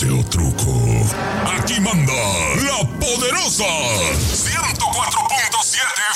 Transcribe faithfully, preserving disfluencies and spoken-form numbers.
pose o truco. Aquí manda la poderosa ciento cuatro punto siete